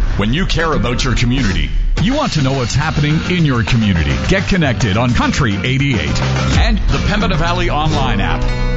When you care about your community, you want to know what's happening in your community. Get connected on Country 88 and the Pembina Valley online app.